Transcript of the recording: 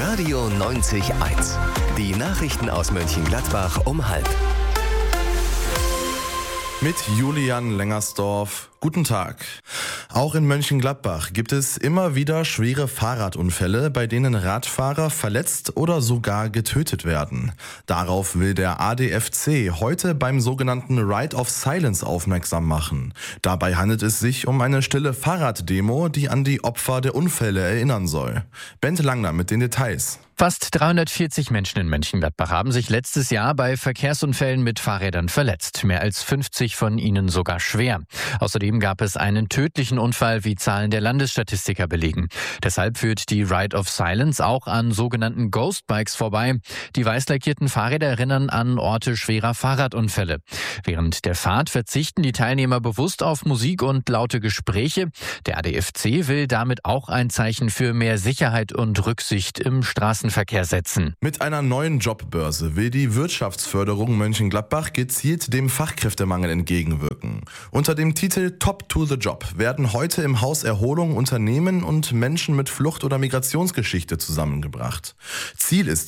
Radio 90.1. Die Nachrichten aus Mönchengladbach um 12:30. Mit Julian Lengersdorf. Guten Tag. Auch in Mönchengladbach gibt es immer wieder schwere Fahrradunfälle, bei denen Radfahrer verletzt oder sogar getötet werden. Darauf will der ADFC heute beim sogenannten Ride of Silence aufmerksam machen. Dabei handelt es sich um eine stille Fahrraddemo, die an die Opfer der Unfälle erinnern soll. Bent Langner mit den Details. Fast 340 Menschen in Mönchengladbach haben sich letztes Jahr bei Verkehrsunfällen mit Fahrrädern verletzt. Mehr als 50 von ihnen sogar schwer. Außerdem gab es einen tödlichen Unfall, wie Zahlen der Landesstatistiker belegen. Deshalb führt die Ride of Silence auch an sogenannten Ghost Bikes vorbei. Die weiß lackierten Fahrräder erinnern an Orte schwerer Fahrradunfälle. Während der Fahrt verzichten die Teilnehmer bewusst auf Musik und laute Gespräche. Der ADFC will damit auch ein Zeichen für mehr Sicherheit und Rücksicht im Straßenverkehr setzen. Mit einer neuen Jobbörse will die Wirtschaftsförderung Mönchengladbach gezielt dem Fachkräftemangel entgegenwirken. Unter dem Titel Top to the Job werden heute im Haus Erholung Unternehmen und Menschen mit Flucht- oder Migrationsgeschichte zusammengebracht. Ziel ist